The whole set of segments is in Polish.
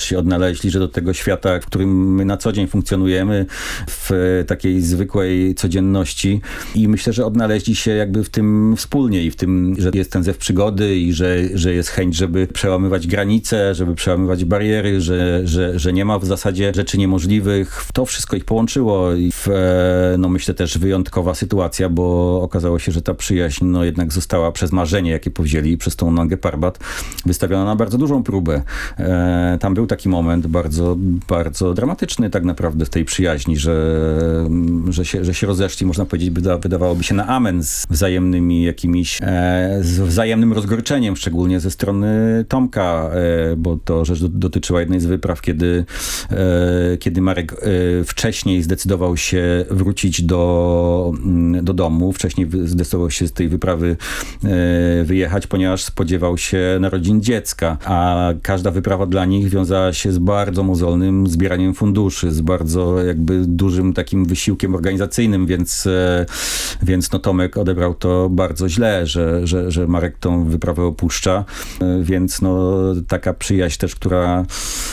się odnaleźli, że do tego świata, w którym my na co dzień funkcjonujemy, w takiej zwykłej codzienności i myślę, że odnaleźli się jakby w tym wspólnie i w tym, że jest ten zew przygody i że jest chęć, żeby przełamywać granice, żeby przełamywać bariery, że nie ma w zasadzie rzeczy niemożliwych. To wszystko ich połączyło i no myślę też wyjątkowa sytuacja, bo okazało się, że ta przyjaźń no jednak została przez marzenie, jakie powzięli, przez tą Nangę Parbat wystawiona na bardzo dużą próbę. Tam był taki moment bardzo, bardzo dramatyczny tak naprawdę w tej przyjaźni, że się rozeszli, można powiedzieć, wydawałoby się na amen z wzajemnymi jakimiś, z wzajemnym rozgorczeniem, szczególnie ze strony Tomka, bo to rzecz dotyczyła jednej z wypraw, kiedy Marek wcześniej zdecydował się wrócić do domu, wcześniej zdecydował się z tej wyprawy wyjechać, ponieważ spodziewał się narodzin dziecka, a każda wyprawa dla nich wiązała się z bardzo mozolnym zbieraniem funduszy, z bardzo jakby dużym takim wysiłkiem organizacyjnym, więc no Tomek odebrał to bardzo źle, że Marek tą wyprawę opuszcza, więc no taka przyjaźń też, która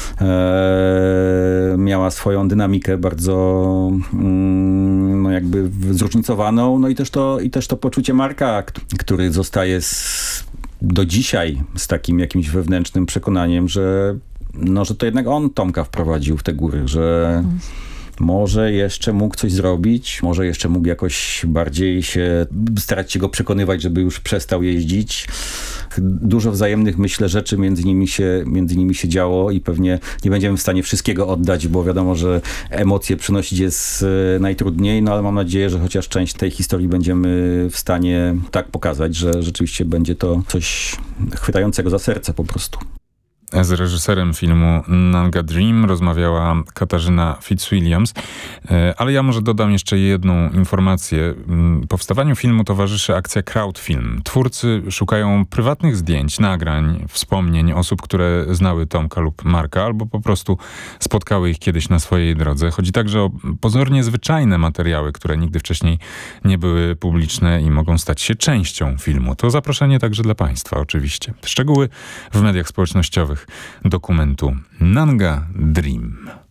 miała swoją dynamikę bardzo no jakby zróżnicowaną, no i też to poczucie Marka, który zostaje do dzisiaj z takim jakimś wewnętrznym przekonaniem, że to jednak on Tomka wprowadził w te góry, że może jeszcze mógł coś zrobić, może jeszcze mógł jakoś bardziej starać się go przekonywać, żeby już przestał jeździć. Dużo wzajemnych, myślę, rzeczy między nimi się działo i pewnie nie będziemy w stanie wszystkiego oddać, bo wiadomo, że emocje przynosić jest najtrudniej, no ale mam nadzieję, że chociaż część tej historii będziemy w stanie tak pokazać, że rzeczywiście będzie to coś chwytającego za serce po prostu. Z reżyserem filmu Nanga Dream rozmawiała Katarzyna Fitzwilliams. Ale ja może dodam jeszcze jedną informację. Powstawaniu filmu towarzyszy akcja Crowdfilm. Twórcy szukają prywatnych zdjęć, nagrań, wspomnień osób, które znały Tomka lub Marka, albo po prostu spotkały ich kiedyś na swojej drodze. Chodzi także o pozornie zwyczajne materiały, które nigdy wcześniej nie były publiczne i mogą stać się częścią filmu. To zaproszenie także dla Państwa oczywiście. Szczegóły w mediach społecznościowych dokumentu Nanga Dream.